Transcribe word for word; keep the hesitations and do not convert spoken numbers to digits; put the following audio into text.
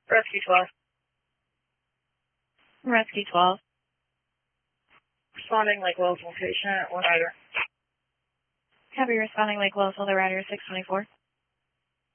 Rescue twelve. Rescue twelve. Responding Lake Wellsville patient, one rider. Copy, responding Lake Wellsville, the rider six twenty-four.